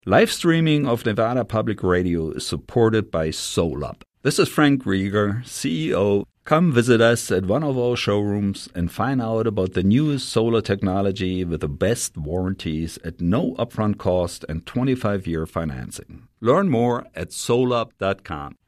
Live streaming of Nevada Public Radio is supported by SolUp. This is Frank Rieger, CEO. Come visit us at one of our showrooms and find out about the newest solar technology with the best warranties at no upfront cost and 25-year financing. Learn more at solup.com.